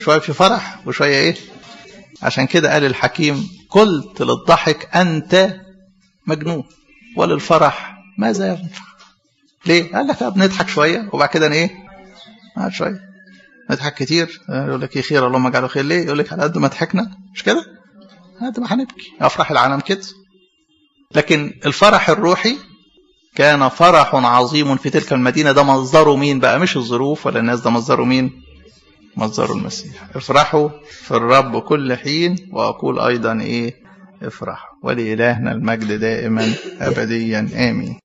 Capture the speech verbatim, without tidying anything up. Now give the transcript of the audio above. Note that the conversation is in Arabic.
شوية في فرح وشوية ايه. عشان كده قال الحكيم قلت للضحك أنت مجنون وللفرح ماذا ينفع. ليه؟ قال لك بنضحك شوية وبعد كده ايه قعد شوية نضحك كتير. يقول لك ايه خير اللهم اجعله خير. ليه؟ يقول لك على قد ما ضحكنا مش كده على قد ما هنبكي. افرح العالم كده. لكن الفرح الروحي كان فرح عظيم في تلك المدينة. ده مصدره مين بقى؟ مش الظروف ولا الناس، ده مصدره مين؟ مصدره المسيح. افرحوا في الرب كل حين وأقول أيضا إيه افرحوا. ولإلهنا المجد دائما أبديا آمين.